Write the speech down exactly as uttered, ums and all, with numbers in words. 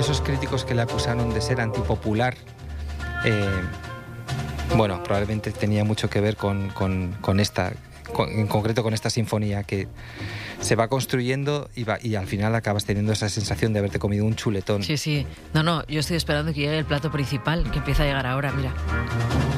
esos críticos que le acusaron de ser antipopular, eh, bueno, probablemente tenía mucho que ver con, con, con esta, con, en concreto con esta sinfonía que se va construyendo y, va, y al final acabas teniendo esa sensación de haberte comido un chuletón. Sí, sí. No, no, yo estoy esperando que llegue el plato principal, que empieza a llegar ahora, mira.